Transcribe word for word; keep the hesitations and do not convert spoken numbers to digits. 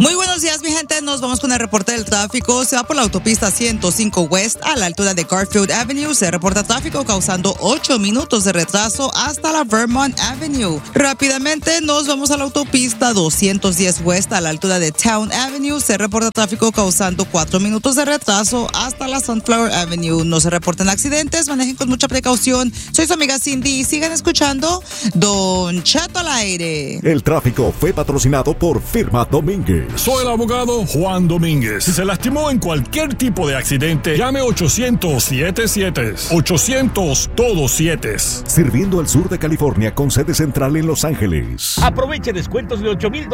Muy buenos días, mi gente. Nos vamos con el reporte del tráfico. Se va por la autopista ciento cinco West a la altura de Garfield Avenue. Se reporta tráfico causando ocho minutos de retraso hasta la Vermont Avenue. Rápidamente nos vamos a la autopista doscientos diez West a la altura de Town Avenue. Se reporta tráfico causando cuatro minutos de retraso hasta la Sunflower Avenue. No se reportan accidentes. Manejen con mucha precaución. Soy su amiga Cindy y sigan escuchando Don Cheto al aire. El tráfico fue patrocinado por Firma Domínguez. Soy el abogado Juan Domínguez. Si se lastimó en cualquier tipo de accidente, llame ochocientos siete siete. ochocientos todos siete. Sirviendo al sur de California con sede central en Los Ángeles. Aproveche descuentos de ocho mil